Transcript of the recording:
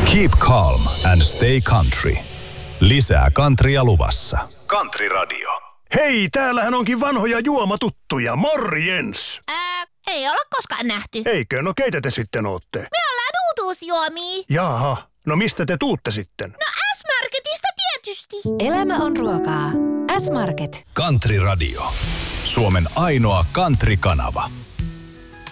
Keep calm and stay country. Lisää countrya luvassa. Country Radio. Hei, täällähän onkin vanhoja juomatuttuja. Morjens! Ei olla koskaan nähty. Eikö? No keitä te sitten ootte? Me ollaan uutuusjuomia. Jaha, no mistä te tuutte sitten? No S-Marketista tietysti. Elämä on ruokaa. S-Market. Country Radio. Suomen ainoa country-kanava.